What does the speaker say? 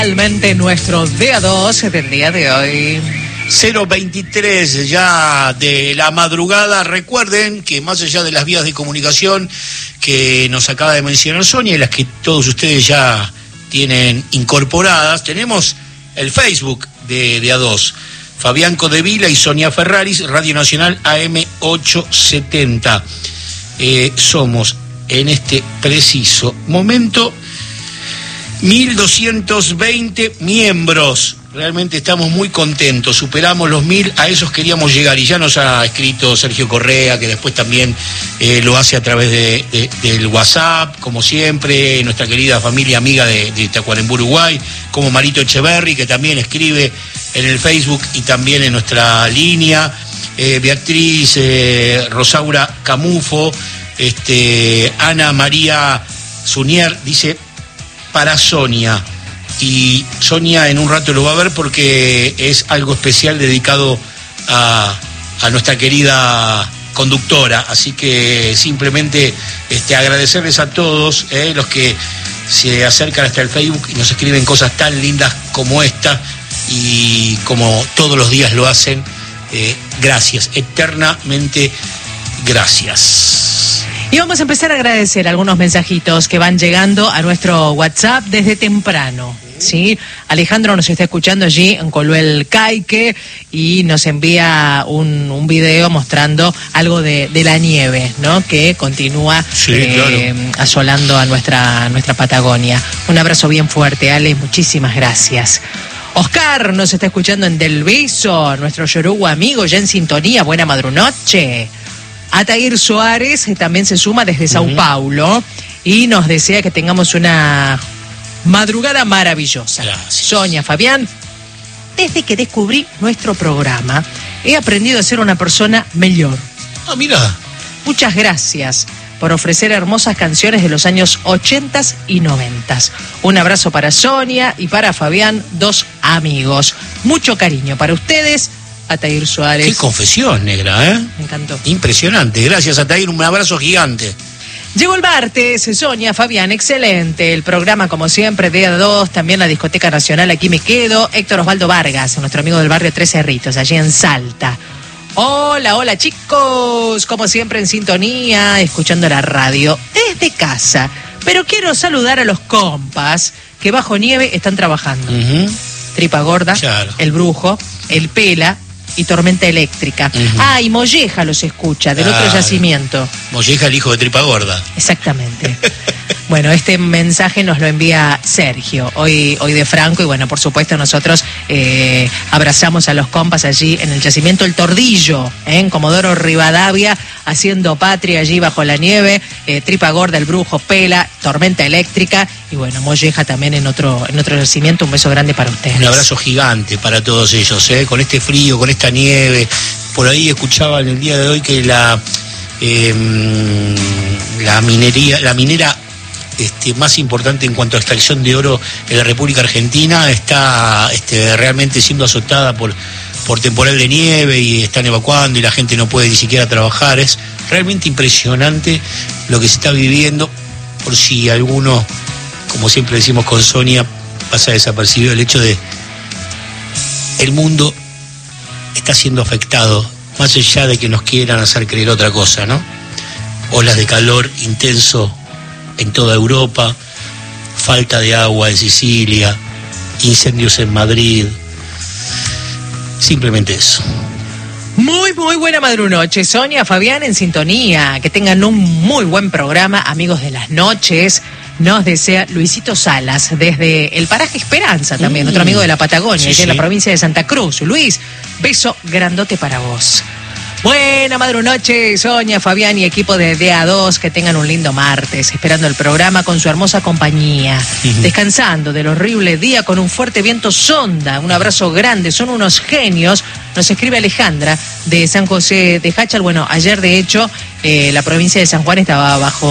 Realmente nuestro DA2 del día de hoy. 023 ya de la madrugada. Recuerden que más allá de las vías de comunicación que nos acaba de mencionar Sonia y las que todos ustedes ya tienen incorporadas, tenemos el Facebook de A2, Fabián Codevila y Sonia Ferraris, Radio Nacional AM870. Somos en este preciso momento 1220 miembros. Realmente estamos muy contentos, superamos los 1000, a esos queríamos llegar y ya nos ha escrito Sergio Correa, que después también lo hace a través del WhatsApp, como siempre, nuestra querida familia amiga de Tacuarembó, Uruguay, como Marito Echeverry, que también escribe en el Facebook y también en nuestra línea, Beatriz Rosaura Camufo, Ana María Zunier, dice para Sonia. Y Sonia en un rato lo va a ver porque es algo especial dedicado a nuestra querida conductora. Así que simplemente agradecerles a todos los que se acercan hasta el Facebook y nos escriben cosas tan lindas como esta y como todos los días lo hacen. Gracias, eternamente gracias. Y vamos a empezar a agradecer algunos mensajitos que van llegando a nuestro WhatsApp desde temprano, ¿sí? Alejandro nos está escuchando allí en Coluel Caique y nos envía un video mostrando algo de la nieve, ¿no? Que continúa claro, asolando a nuestra Patagonia. Un abrazo bien fuerte, Ale, muchísimas gracias. Oscar nos está escuchando en Del Viso, nuestro yoruba amigo ya en sintonía, buena madrunoche. Atair Suárez también se suma desde Sao Paulo y nos desea que tengamos una madrugada maravillosa. Gracias. Sonia, Fabián, desde que descubrí nuestro programa, he aprendido a ser una persona mejor. Ah, mira. Muchas gracias por ofrecer hermosas canciones de los años 80 y 90. Un abrazo para Sonia y para Fabián, dos amigos. Mucho cariño para ustedes. Atair Suárez. Qué confesión, negra, ¿eh? Me encantó. Impresionante. Gracias, Atair. Un abrazo gigante. Llegó el martes, Sonia, Fabián, excelente. El programa, como siempre, DA2, también la Discoteca Nacional, aquí me quedo. Héctor Osvaldo Vargas, nuestro amigo del barrio Tres Cerritos, allí en Salta. Hola, hola, chicos. Como siempre, en sintonía, escuchando la radio desde casa. Pero quiero saludar a los compas que bajo nieve están trabajando. Tripa Gorda, claro, El Brujo, El Pela y Tormenta Eléctrica. Y Molleja los escucha, del otro yacimiento. Molleja, el hijo de Tripa Gorda. Exactamente. Bueno, este mensaje nos lo envía Sergio, hoy de Franco, y bueno, por supuesto nosotros abrazamos a los compas allí en el yacimiento El Tordillo, en Comodoro Rivadavia, haciendo patria allí bajo la nieve, Tripa Gorda, El Brujo, Pela, Tormenta Eléctrica, y bueno, Molleja también en otro yacimiento. Un beso grande para ustedes. Un abrazo gigante para todos ellos, con este frío, con esta nieve. Por ahí escuchaba en el día de hoy que la minera más importante en cuanto a extracción de oro en la República Argentina está realmente siendo azotada por temporal de nieve y están evacuando y la gente no puede ni siquiera trabajar. Es realmente impresionante lo que se está viviendo. Por si alguno, como siempre decimos con Sonia, pasa desapercibido el hecho de el mundo está siendo afectado, más allá de que nos quieran hacer creer otra cosa, ¿no? Olas de calor intenso en toda Europa, falta de agua en Sicilia, incendios en Madrid, simplemente eso. Muy buena madrunoche, Sonia, Fabián, en sintonía. Que tengan un muy buen programa, amigos de las noches. Nos desea Luisito Salas, desde el paraje Esperanza también, otro amigo de la Patagonia, en la provincia de Santa Cruz. Luis, beso grandote para vos. Buena madrunoche, Sonia, Fabián y equipo de DA2, que tengan un lindo martes, esperando el programa con su hermosa compañía, descansando del horrible día con un fuerte viento sonda. Un abrazo grande, son unos genios. Nos escribe Alejandra de San José de Hachal. Bueno, ayer de hecho la provincia de San Juan estaba bajo